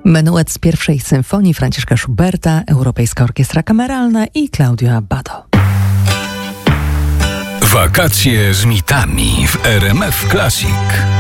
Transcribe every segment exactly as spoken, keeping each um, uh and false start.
Menuet z pierwszej symfonii Franciszka Schuberta, Europejska Orkiestra Kameralna i Claudio Abbado. Wakacje z mitami w R M F Classic.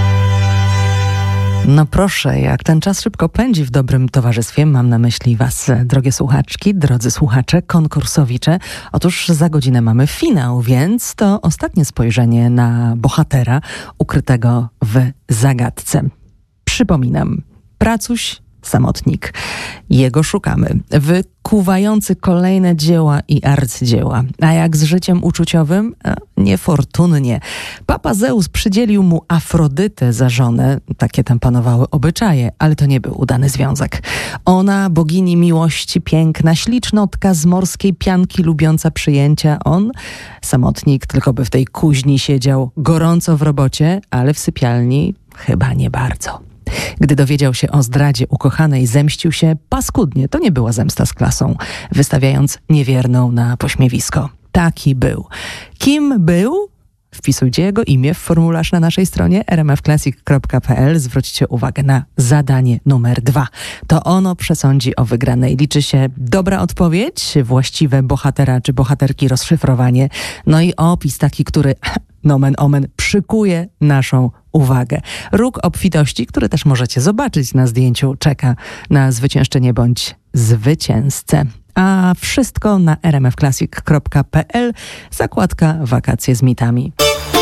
No proszę, jak ten czas szybko pędzi w dobrym towarzystwie. Mam na myśli was, drogie słuchaczki, drodzy słuchacze, konkursowicze. Otóż za godzinę mamy finał, więc to ostatnie spojrzenie na bohatera ukrytego w zagadce. Przypominam, Pracuś, samotnik. Jego szukamy. Wykuwający kolejne dzieła i arcydzieła. A jak z życiem uczuciowym? Niefortunnie. Papa Zeus przydzielił mu Afrodytę za żonę. Takie tam panowały obyczaje, ale to nie był udany związek. Ona, bogini miłości, piękna, ślicznotka z morskiej pianki, lubiąca przyjęcia. On, samotnik, tylko by w tej kuźni siedział, gorąco w robocie, ale w sypialni chyba nie bardzo. Gdy dowiedział się o zdradzie ukochanej, zemścił się paskudnie. To nie była zemsta z klasą, wystawiając niewierną na pośmiewisko. Taki był. Kim był? Wpisujcie jego imię w formularz na naszej stronie r m f classic kropka p l. Zwróćcie uwagę na zadanie numer dwa. To ono przesądzi o wygranej. Liczy się dobra odpowiedź, właściwe bohatera czy bohaterki rozszyfrowanie, no i opis taki, który nomen omen przykuje naszą uwagę. Róg obfitości, który też możecie zobaczyć na zdjęciu, czeka na zwyciężczynię bądź zwycięzcę. A wszystko na r m f classic kropka p l, zakładka Wakacje z mitami.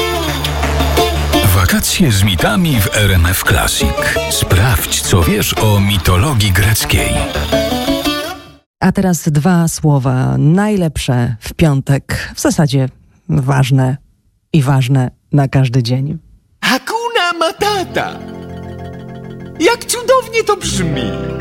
Wakacje z mitami w R M F Classic. Sprawdź, co wiesz o mitologii greckiej. A teraz dwa słowa najlepsze w piątek, w zasadzie ważne i ważne na każdy dzień. Hakuna Matata! Jak cudownie to brzmi!